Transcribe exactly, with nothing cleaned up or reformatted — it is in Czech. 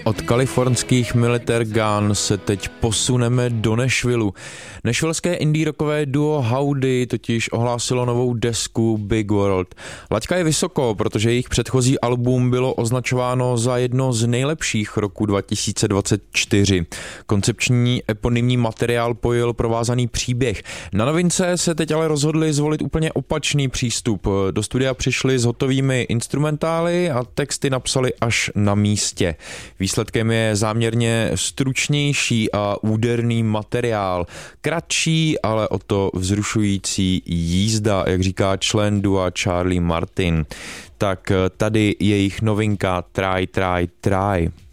Od kalifornských Military Gun se teď posuneme do Nashvillu. Nashvilleské indie rockové duo Howdy totiž ohlásilo novou desku Big World. Laťka je vysoko, protože jejich předchozí album bylo označováno za jedno z nejlepších roku dva tisíce dvacet čtyři. Koncepční eponymní materiál pojil provázaný příběh. Na novince se teď ale rozhodli zvolit úplně opačný přístup. Do studia přišli s hotovými instrumentály a texty napsali až na místě. Výsledkem je záměrně stručnější a úderný materiál. Kratší, ale o to vzrušující jízda, jak říká člen dua Charlie Martin. Tak tady jejich novinka Try, Try, Try.